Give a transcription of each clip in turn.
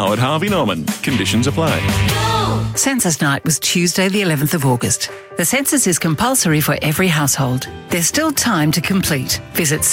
Now at Harvey Norman. Conditions apply. Census night was Tuesday the 11th of August. The census is compulsory for every household. There's still time to complete. Visit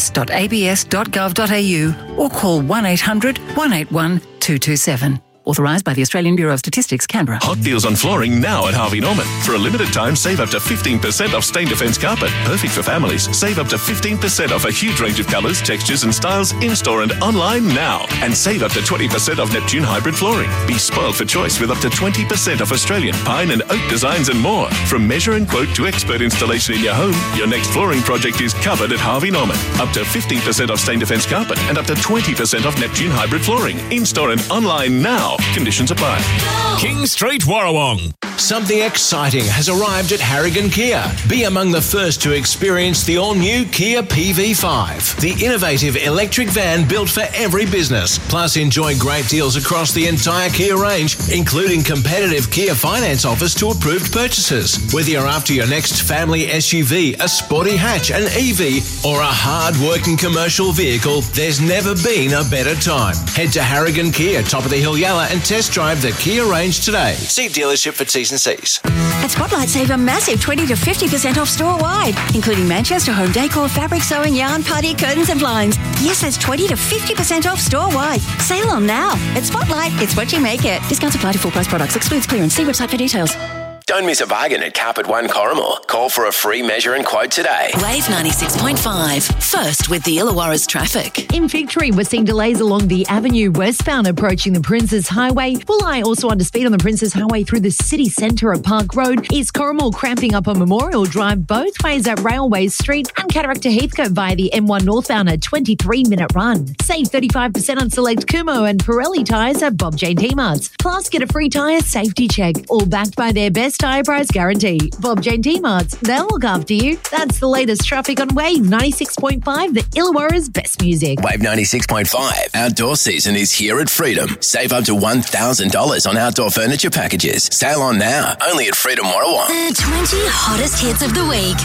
census.abs.gov.au or call 1800 181 227. Authorised by the Australian Bureau of Statistics, Canberra. Hot deals on flooring now at Harvey Norman. For a limited time, save up to 15% off Stain Defence carpet. Perfect for families. Save up to 15% off a huge range of colours, textures and styles in-store and online now. And save up to 20% off Neptune hybrid flooring. Be spoiled for choice with up to 20% off Australian pine and oak designs and more. From measure and quote to expert installation in your home, your next flooring project is covered at Harvey Norman. Up to 15% off Stain Defence carpet and up to 20% off Neptune hybrid flooring. In-store and online now. Conditions apply. King Street, Warrawong. Something exciting has arrived at Harrigan Kia. Be among the first to experience the all-new Kia PV5, the innovative electric van built for every business. Plus, enjoy great deals across the entire Kia range, including competitive Kia finance offers to approved purchases. Whether you're after your next family SUV, a sporty hatch, an EV, or a hard-working commercial vehicle, there's never been a better time. Head to Harrigan Kia, top of the hill Yalla, and test drive the Kia range today. See dealership for T's and C's. At Spotlight, save a massive 20 to 50% off store-wide, including Manchester home decor, fabric sewing, yarn, party, curtains and blinds. Yes, that's 20 to 50% off store-wide. Sale on now. At Spotlight, it's what you make it. Discounts apply to full-price products. Excludes clearance. See website for details. Don't miss a bargain at Carpet One Corrimal. Call for a free measure and quote today. Wave 96.5. First with the Illawarra's traffic. In Victory, we're seeing delays along the Avenue westbound approaching the Princes Highway. Bulli also under speed on the Princes Highway through the city centre at Park Road. East Corrimal cramping up on Memorial Drive both ways at Railway Street, and Cataract to Heathcote via the M1 northbound at 23-minute run. Save 35% on select Kumo and Pirelli tyres at Bob Jane T-Marts. Plus, get a free tyre safety check, all backed by their best tyre price guarantee. Bob Jane T-Marts, they'll look after you. That's the latest traffic on Wave 96.5, the Illawarra's best music. Wave 96.5. Outdoor season is here at Freedom. Save up to $1,000 on outdoor furniture packages. Sale on now. Only at Freedom Warrawong. The 20 hottest hits of the week.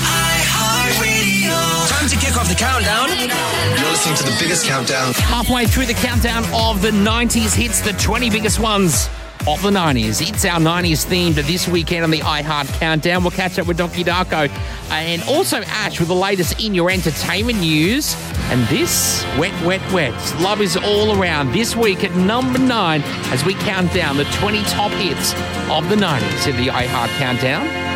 Time to kick off the countdown. You're listening to the biggest countdown. Halfway through the countdown of the 90s hits, the 20 biggest ones of the 90s. It's our 90s theme to this weekend on the iHeart Countdown. We'll catch up with Donkey Darko and also Ash with the latest in your entertainment news. And this, Wet, Wet, Wet. Love is all around this week at number 9 as we count down the 20 top hits of the 90s in the iHeart Countdown.